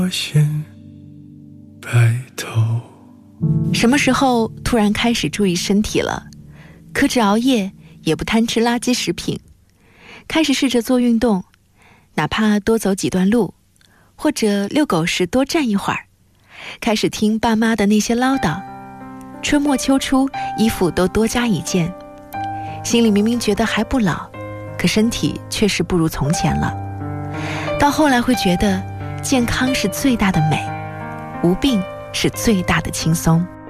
我先白头。 什么时候突然开始注意身体了？克制熬夜，也不贪吃垃圾食品，开始试着做运动，哪怕多走几段路，或者遛狗时多站一会儿，开始听爸妈的那些唠叨，春末秋初衣服都多加一件，心里明明觉得还不老，可身体确实不如从前了。到后来会觉得健康是最大的美，无病是最大的轻松。